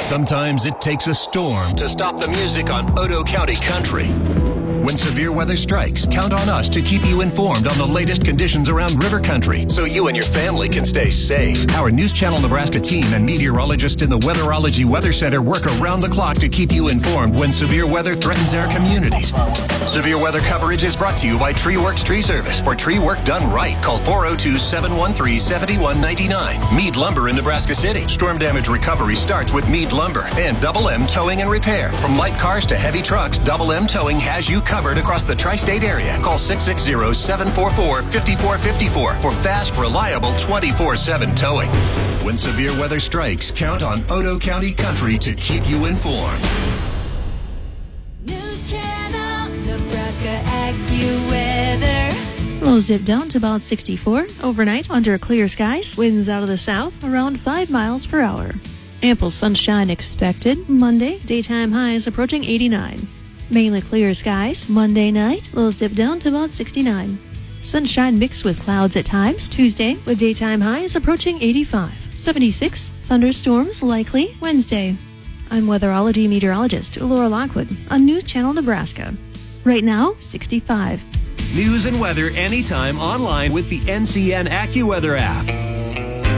Sometimes it takes a storm to stop the music on Otoe County Country. When severe weather strikes, count on us to keep you informed on the latest conditions around River Country so you and your family can stay safe. Our News Channel Nebraska team and meteorologists in the Weatherology Weather Center work around the clock to keep you informed when severe weather threatens our communities. Severe weather coverage is brought to you by TreeWorks Tree Service. For tree work done right, call 402-713-7199. Mead Lumber in Nebraska City. Storm damage recovery starts with Mead Lumber and Double M Towing and Repair. From light cars to heavy trucks, Double M Towing has you covered across the tri-state area. Call 660-744-5454 for fast, reliable 24/7 towing. When severe weather strikes, count on Otoe County Country to keep you informed. News Channel Nebraska AccuWeather. Lows dip down to about 64. Overnight, under clear skies. Winds out of the south around 5 miles per hour. Ample sunshine expected. Monday, daytime highs approaching 89. Mainly clear skies. Monday night, lows dip down to about 69. Sunshine mixed with clouds at times. Tuesday, with daytime highs approaching 85. 76. Thunderstorms likely Wednesday. I'm weatherology meteorologist Laura Lockwood on News Channel Nebraska. Right now, 65. News and weather anytime online with the NCN AccuWeather app.